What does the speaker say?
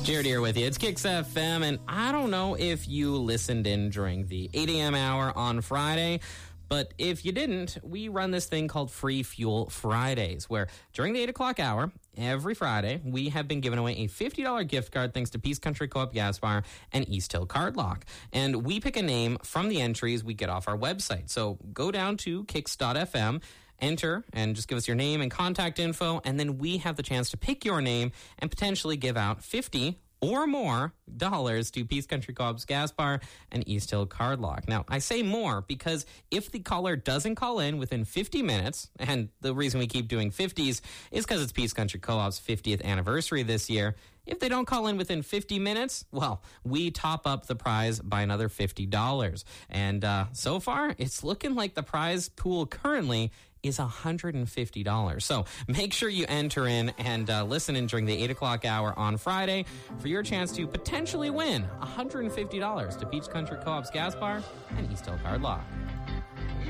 Jared here with you. It's Kicks FM, and I don't know if you listened in during the 8 a.m. hour on Friday, but if you didn't, we run this thing called Free Fuel Fridays, where during the 8 o'clock hour, every Friday, we have been giving away a $50 gift card thanks to Peace Country Co-op Gas Bar and East Hill Card Lock. And we pick a name from the entries we get off our website. So go down to kicks.fm, enter, and just give us your name and contact info, and then we have the chance to pick your name and potentially give out $50 or more to Peace Country Co-op's Gas Bar and East Hill Card Lock. Now, I say more because if the caller doesn't call in within 50 minutes, and the reason we keep doing 50s is because it's Peace Country Co-op's 50th anniversary this year. If they don't call in within 50 minutes, well, we top up the prize by another $50. And so far, it's looking like the prize pool currently is $150. So make sure you enter in and listen in during the 8 o'clock hour on Friday for your chance to potentially win $150 to Peach Country Co-op's Gas Bar and East Hill Card Lock.